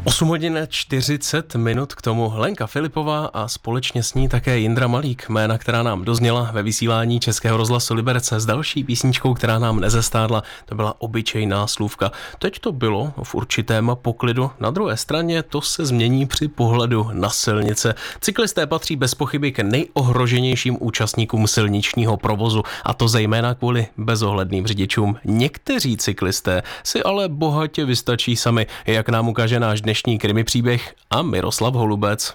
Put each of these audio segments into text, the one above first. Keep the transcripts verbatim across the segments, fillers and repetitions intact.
osm hodin čtyřicet minut, k tomu Lenka Filipová a společně s ní také Jindra Malík, jména, která nám dozněla ve vysílání Českého rozhlasu Liberec s další písničkou, která nám nezestádla. To byla obyčejná slůvka. Teď to bylo v určitém poklidu, na druhé straně to se změní při pohledu na silnice. Cyklisté patří bez pochyby k nejohroženějším účastníkům silničního provozu, a to zejména kvůli bezohledným řidičům. Někteří cyklisté si ale bohatě vystačí sami, jak nám ukáže náš dnešní krimi příběh a Miroslav Holubec.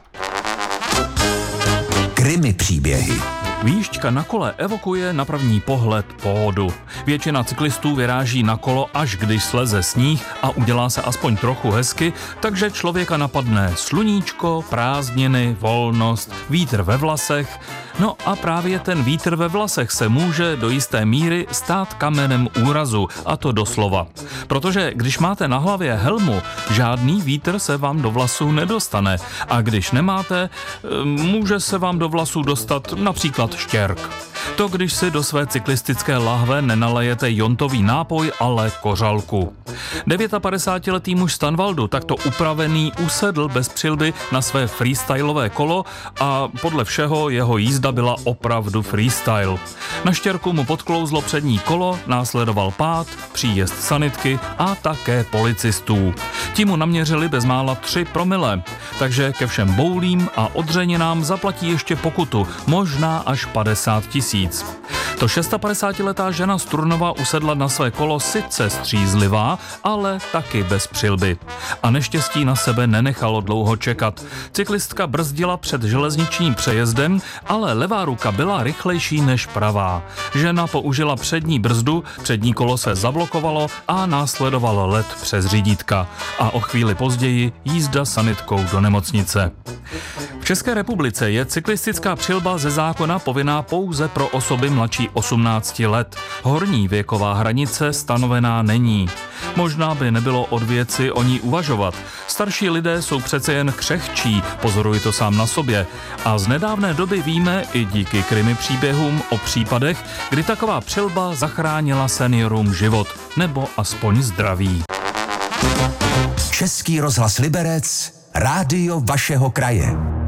Krimi příběhy. Výšťka na kole evokuje na první pohled pohodu. Většina cyklistů vyráží na kolo, až když sleze sníh a udělá se aspoň trochu hezky, takže člověka napadne sluníčko, prázdniny, volnost, vítr ve vlasech. No a právě ten vítr ve vlasech se může do jisté míry stát kamenem úrazu, a to doslova. Protože když máte na hlavě helmu, žádný vítr se vám do vlasů nedostane. A když nemáte, může se vám do vlasů dostat například štěrk. To když si do své cyklistické lahve nenalejete jontový nápoj, ale kořalku. devětapadesátiletý muž z Tanvaldu takto upravený usedl bez přilby na své freestylové kolo a podle všeho jeho jízda byla opravdu freestyle. Na štěrku mu podklouzlo přední kolo, následoval pád, příjezd sanitky a také policistů. Ti mu naměřili bezmála tři promile, takže ke všem boulím a odřeninám zaplatí ještě pokutu, možná až padesát tisíc. To šestapadesátiletá žena z Turnova usedla na své kolo sice střízlivá, ale taky bez přilby. A neštěstí na sebe nenechalo dlouho čekat. Cyklistka brzdila před železničním přejezdem, ale levá ruka byla rychlejší než pravá. Žena použila přední brzdu, přední kolo se zablokovalo a následoval let přes řídítka. A o chvíli později jízda sanitkou do nemocnice. V České republice je cyklistická přilba ze zákona povinná pouze pro osoby mladší osmnácti let. Horní věková hranice stanovená není. Možná by nebylo od věci o ní uvažovat. Starší lidé jsou přece jen křehčí, pozoruji to sám na sobě. A z nedávné doby víme i díky krimi příběhům o případech, kdy taková přilba zachránila seniorům život, nebo aspoň zdraví. Český rozhlas Liberec, rádio vašeho kraje.